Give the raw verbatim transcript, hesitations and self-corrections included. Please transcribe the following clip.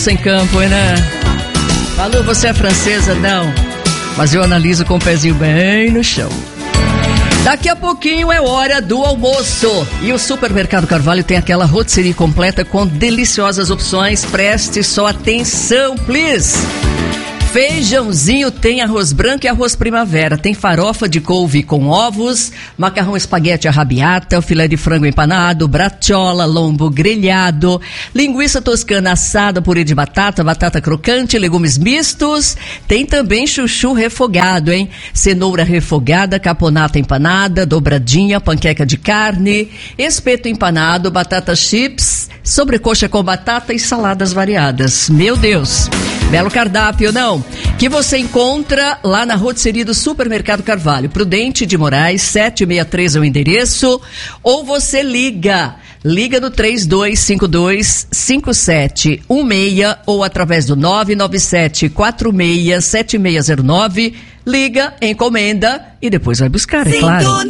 Sem campo, né? Falou, você é francesa? Não. Mas eu analiso com o pezinho bem no chão. Daqui a pouquinho é hora do almoço. E o Supermercado Carvalho tem aquela rotisserie completa com deliciosas opções. Preste só atenção, please. Feijãozinho tem arroz branco e arroz primavera. Tem farofa de couve com ovos, macarrão espaguete arrabiata, filé de frango empanado, bratiola, lombo grelhado, linguiça toscana assada, purê de batata, batata crocante, legumes mistos. Tem também chuchu refogado, hein? Cenoura refogada, caponata empanada, dobradinha, panqueca de carne, espeto empanado, batata chips, sobrecoxa com batata e saladas variadas. Meu Deus! Belo cardápio, não? Que você encontra lá na rotisserie do Supermercado Carvalho. Prudente de Moraes, sete seis três é o endereço. Ou você liga. Liga no três dois cinco dois, cinco sete um seis ou através do nove nove sete quatro seis sete seis zero nove. Liga, encomenda e depois vai buscar, é claro.